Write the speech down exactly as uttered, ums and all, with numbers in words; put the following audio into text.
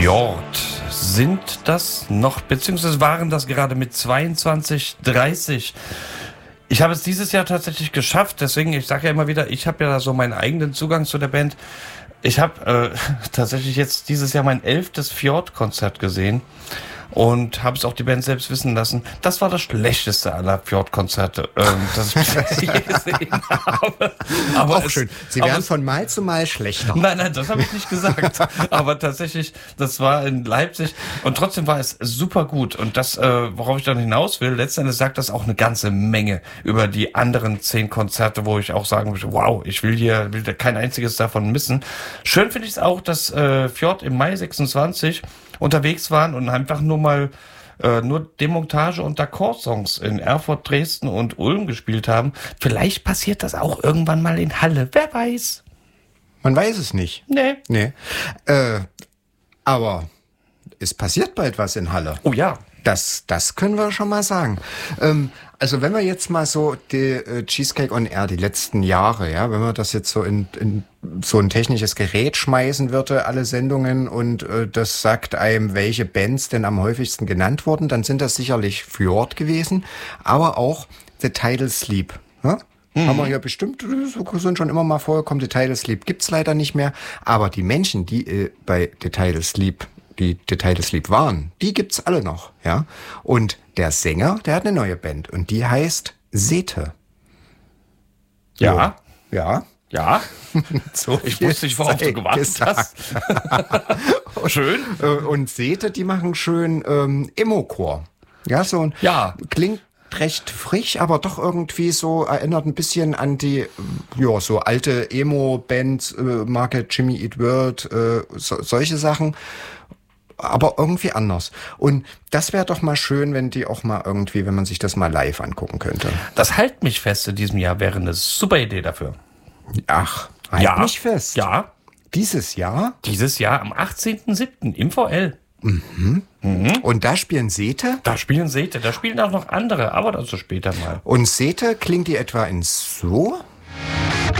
Fjord. Sind das noch, beziehungsweise waren das gerade mit zweiundzwanzig dreißig? Ich habe es dieses Jahr tatsächlich geschafft, deswegen, ich sage ja immer wieder, ich habe ja da so meinen eigenen Zugang zu der Band. Ich habe äh, tatsächlich jetzt dieses Jahr mein elftes Fjord-Konzert gesehen und habe es auch die Band selbst wissen lassen. Das war das schlechteste aller Fjord-Konzerte, ähm, das ich je gesehen habe. Aber auch es, schön. Sie werden von Mal zu Mal schlechter. Nein, nein, das habe ich nicht gesagt. Aber tatsächlich, das war in Leipzig und trotzdem war es super gut. Und das, äh, worauf ich dann hinaus will, letztendlich sagt das auch eine ganze Menge über die anderen zehn Konzerte, wo ich auch sagen würde, wow, ich will hier, will kein einziges davon missen. Schön finde ich es auch, dass äh, Fjord im Mai sechsundzwanzig unterwegs waren und einfach nur mal äh, nur Demontage- und Akkord-Songs in Erfurt, Dresden und Ulm gespielt haben. Vielleicht passiert das auch irgendwann mal in Halle. Wer weiß? Man weiß es nicht. Nee. Nee. Äh, aber es passiert bald was in Halle. Oh ja. Das, das können wir schon mal sagen. Ähm, also wenn wir jetzt mal so die äh, Cheesecake on Air, die letzten Jahre, ja, wenn wir das jetzt so in, in so ein technisches Gerät schmeißen würde, alle Sendungen, und äh, das sagt einem, welche Bands denn am häufigsten genannt wurden, dann sind das sicherlich Fjord gewesen, aber auch The Tidal Sleep. Ja? Mhm. Haben wir ja bestimmt, so sind schon immer mal vorgekommen. The Tidal Sleep gibt's leider nicht mehr, aber die Menschen, die äh, bei The Tidal Sleep die The Tidal Sleep waren, die gibt's alle noch, ja. Und der Sänger, der hat eine neue Band und die heißt Sethe. Ja. Ja. Ja. So, ich wusste nicht, worauf du gewartet hast. Schön. Und Sethe, die machen schön ähm, Emo-Core. Ja, so ein, ja. Klingt recht frisch, aber doch irgendwie so erinnert ein bisschen an die, ja, so alte Emo-Bands, äh, Marke Jimmy Eat World, äh, so, solche Sachen. Aber irgendwie anders. Und das wäre doch mal schön, wenn die auch mal irgendwie, wenn man sich das mal live angucken könnte. Das Halt mich fest in diesem Jahr wäre eine super Idee dafür. Ach, Halt ja. mich fest. Ja. Dieses Jahr? Dieses Jahr am achtzehnten siebten im V L. Mhm. Mhm. Und da spielen Sethe? Da spielen Sethe, da spielen auch noch andere, aber dazu später mal. Und Sethe, klingt die etwa in so?